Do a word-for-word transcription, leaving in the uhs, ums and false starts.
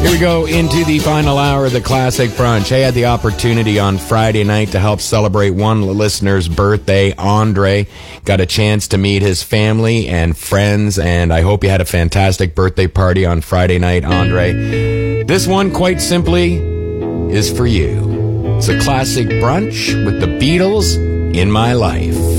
Here we go into the final hour of the Classic Brunch. I had the opportunity on Friday night to help celebrate one listener's birthday, Andre. Got a chance to meet his family and friends, and I hope you had a fantastic birthday party on Friday night, Andre. This one, quite simply, is for you. It's a Classic Brunch with the Beatles, In My Life.